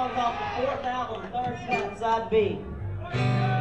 songs off the fourth album, third cut, side B.